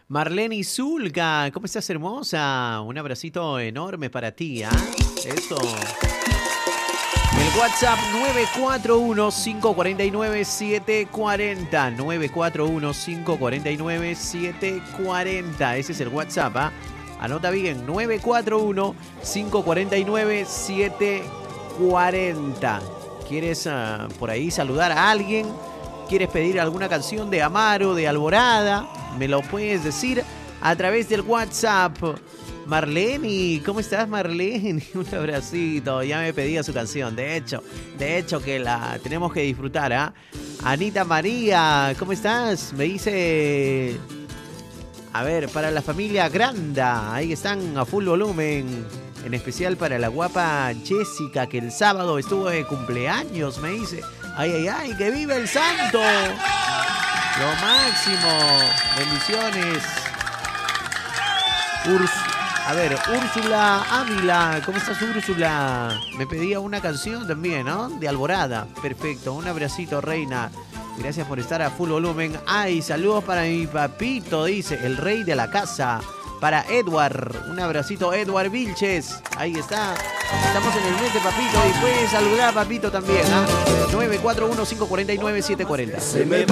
Marlene Zulga, ¿cómo estás, hermosa? Un abracito enorme para ti, ¿ah? Eso. El WhatsApp 941-549-740. 941-549-740. Ese es el WhatsApp, ¿ah? Anota bien, 941-549-740. ¿Quieres por ahí saludar a alguien? ¿Quieres pedir alguna canción de Amaro, de Alborada? Me lo puedes decir a través del WhatsApp. Marlene, ¿cómo estás, Marlene? Un abracito, ya me pedía su canción. De hecho que la tenemos que disfrutar, ¿ah? Anita María, ¿cómo estás? Me dice, a ver, para la familia Granda, ahí están a full volumen. En especial para la guapa Jessica, que el sábado estuvo de cumpleaños, me dice. ¡Ay, que vive el santo! Lo máximo. Bendiciones. Úrsula Ávila. ¿Cómo estás, Úrsula? Me pedía una canción también, ¿no? De Alborada. Perfecto. Un abracito, reina. Gracias por estar a full volumen. Ay, saludos para mi papito, dice, el rey de la casa. Para Edward. Un abracito, Edward Vilches. Ahí está. Estamos en el mes de papito y puedes saludar a papito también, ¿ah? 941-549-740.